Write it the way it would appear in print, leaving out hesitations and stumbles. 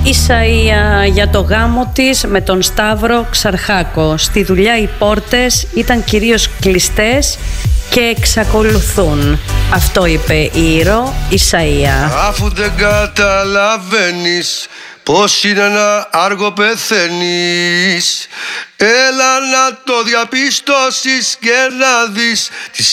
Ισαΐα για το γάμο της με τον Σταύρο Ξαρχάκο. Στη δουλειά οι πόρτες ήταν κυρίως κλειστές και εξακολουθούν. Αυτό είπε η Ήρω Ισαΐα. Αφού δεν καταλαβαίνεις πως είναι ένα άργο πεθαίνεις, έλα να το διαπιστώσεις και να δεις τις